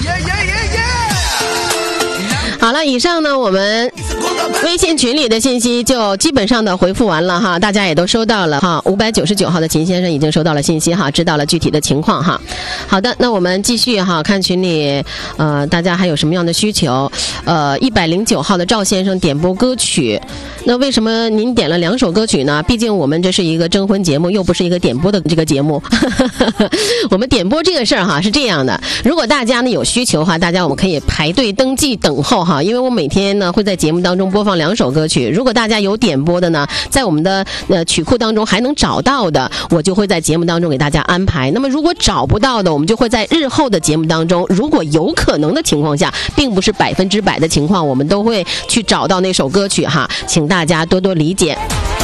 好了，以上呢我们微信群里的信息就基本上的回复完了哈，大家也都收到了哈。599号的秦先生已经收到了信息哈，知道了具体的情况哈。好的，那我们继续哈，看群里大家还有什么样的需求？109号的赵先生点播歌曲，那为什么您点了2首歌曲呢？毕竟我们这是一个征婚节目，又不是一个点播的这个节目。我们点播这个事儿哈是这样的，如果大家呢有需求哈，大家我们可以排队登记等候哈，因为我每天呢会在节目当中播放2首歌曲，如果大家有点播的呢，在我们的曲库当中还能找到的，我就会在节目当中给大家安排。那么如果找不到的，我们就会在日后的节目当中，如果有可能的情况下，并不是100%的情况，我们都会去找到那首歌曲哈，请大家多多理解。